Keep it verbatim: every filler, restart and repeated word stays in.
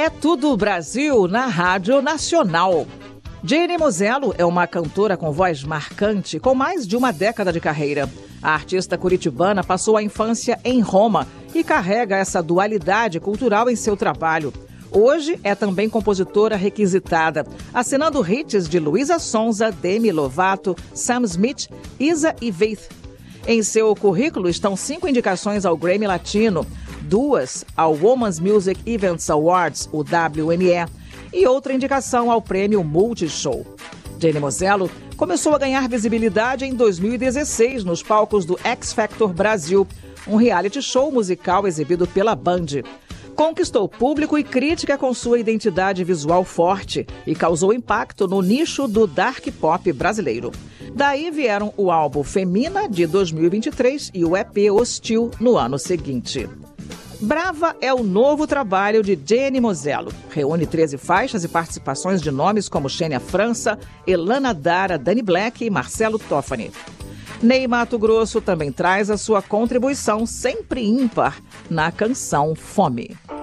É Tudo Brasil na Rádio Nacional. Jane Moselo é uma cantora com voz marcante, com mais de uma década de carreira. A artista curitibana passou a infância em Roma e carrega essa dualidade cultural em seu trabalho. Hoje é também compositora requisitada, assinando hits de Luísa Sonza, Demi Lovato, Sam Smith, Isa e Faith. Em seu currículo estão cinco indicações ao Grammy Latino, duas ao Women's Music Events Awards, o W M E, e outra indicação ao prêmio Multishow. Jane Moselo começou a ganhar visibilidade em dois mil e dezesseis nos palcos do X Factor Brasil, um reality show musical exibido pela Band. Conquistou público e crítica com sua identidade visual forte e causou impacto no nicho do dark pop brasileiro. Daí vieram o álbum Femina, de dois mil e vinte e três, e o E P Hostil, no ano seguinte. Brava é o novo trabalho de Jane Moselo. Reúne treze faixas e participações de nomes como Xênia França, Elana Dara, Dani Black e Marcelo Toffani. Ney Matogrosso também traz a sua contribuição sempre ímpar na canção Fome.